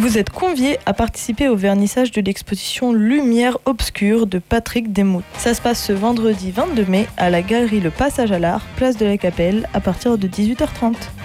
Vous êtes conviés à participer au vernissage de l'exposition Lumière obscure de Patrick Desmoulins. Ça se passe ce vendredi 22 mai à la galerie Le Passage à l'Art, place de la Capelle, à partir de 18h30.